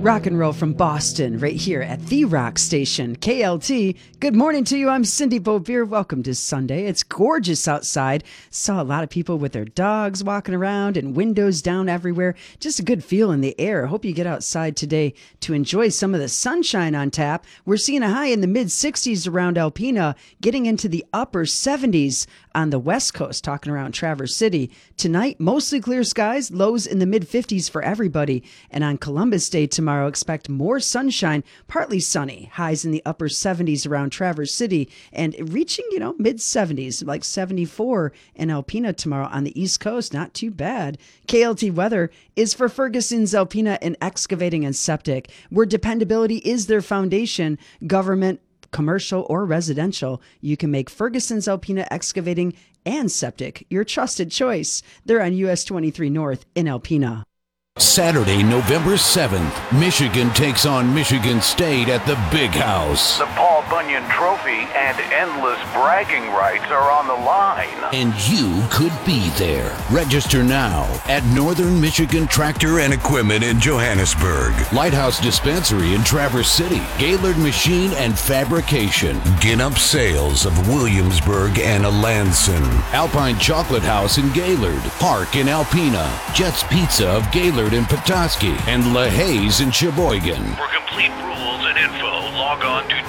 Rock and roll from Boston, right here at the Rock Station, KLT. Good morning to you. I'm Cindy Beaubier. Welcome to Sunday. It's gorgeous outside. Saw a lot of people with their dogs walking around and windows down everywhere. Just a good feel in the air. Hope you get outside today to enjoy some of the sunshine on tap. We're seeing a high in the mid-60s around Alpena, getting into the upper 70s on the West Coast, talking around Traverse City. Tonight, mostly clear skies, lows in the mid-50s for everybody. And on Columbus Day tomorrow, expect more sunshine, partly sunny, highs in the upper 70s around Traverse City, and reaching, mid-70s, like 74 in Alpena tomorrow on the East Coast. Not too bad. KLT weather is for Ferguson's Alpena and Excavating and Septic, where dependability is their foundation. Government, commercial, or residential, you can make Ferguson's Alpena Excavating and Septic your trusted choice. They're on US 23 North in Alpena. Saturday, November 7th, Michigan takes on Michigan State at the Big House. The Paul Bunyan Trophy and endless bragging rights are on the line. And you could be there. Register now at Northern Michigan Tractor and Equipment in Johannesburg, Lighthouse Dispensary in Traverse City, Gaylord Machine and Fabrication, Ginup Sales of Williamsburg and Alanson, Alpine Chocolate House in Gaylord, Park in Alpena, Jets Pizza of Gaylord in Petoskey, and LaHaye's in Sheboygan. For complete rules and info, log on to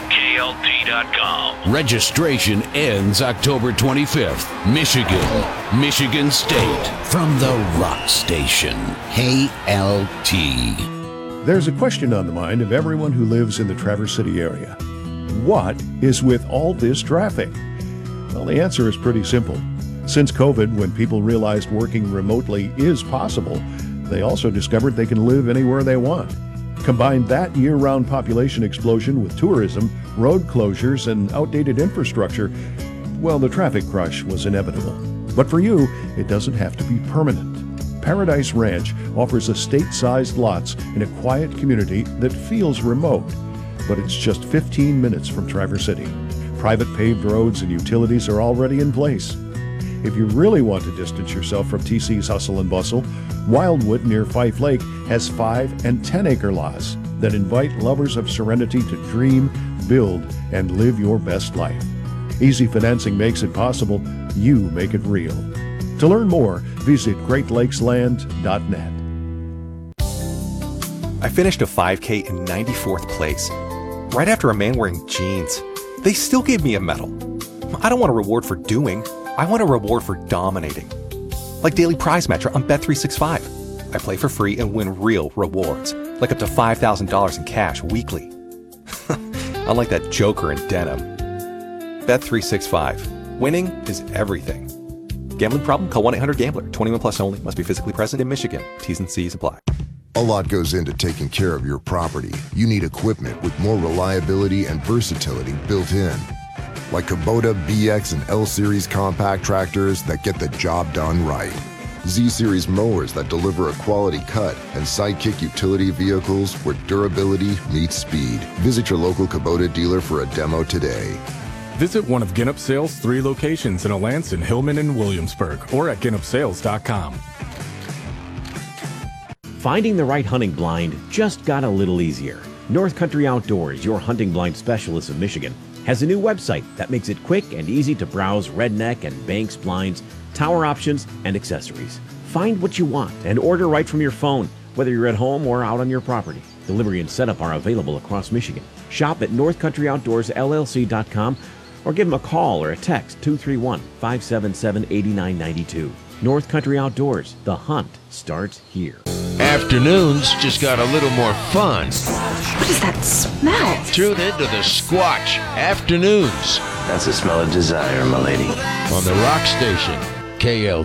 WKLT.com. Registration ends October 25th. Michigan State. From the Rock Station, KLT. There's a question on the mind of everyone who lives in the Traverse City area. What is with all this traffic? Well, the answer is pretty simple. Since COVID, when people realized working remotely is possible, they also discovered they can live anywhere they want. Combine that year-round population explosion with tourism, road closures, and outdated infrastructure, well, the traffic crush was inevitable. But for you, it doesn't have to be permanent. Paradise Ranch offers estate-sized lots in a quiet community that feels remote, but it's just 15 minutes from Traverse City. Private paved roads and utilities are already in place. If you really want to distance yourself from TC's hustle and bustle, Wildwood near Fife Lake has 5 and 10 acre lots that invite lovers of serenity to dream, build, and live your best life. Easy financing makes it possible. You make it real. To learn more, visit GreatLakesLand.net. I finished a 5K in 94th place, right after a man wearing jeans. They still gave me a medal. I don't want a reward for doing. I want a reward for dominating. Like daily prize match on Bet365. I play for free and win real rewards, like up to $5,000 in cash weekly. Unlike that joker in denim. Bet365. Winning is everything. Gambling problem? Call 1-800-GAMBLER. 21 plus only. Must be physically present in Michigan. T's and C's apply. A lot goes into taking care of your property. You need equipment with more reliability and versatility built in. Like Kubota BX and L-Series compact tractors that get the job done right. Z-Series mowers that deliver a quality cut, and Sidekick utility vehicles where durability meets speed. Visit your local Kubota dealer for a demo today. Visit one of Ginup Sales' 3 locations in Alanson, Hillman, and Williamsburg, or at GinupSales.com. Finding the right hunting blind just got a little easier. North Country Outdoors, your hunting blind specialist of Michigan, has a new website that makes it quick and easy to browse redneck and Banks blinds, tower options, and accessories. Find what you want and order right from your phone, whether you're at home or out on your property. Delivery and setup are available across Michigan. Shop at NorthCountryOutdoorsLLC.com or give them a call or a text 231-577-8992. North Country Outdoors, the hunt starts here. Afternoons just got a little more fun. What is that smell? Tune into the Squatch Afternoons. That's the smell of desire, my lady. On the Rock Station, KL.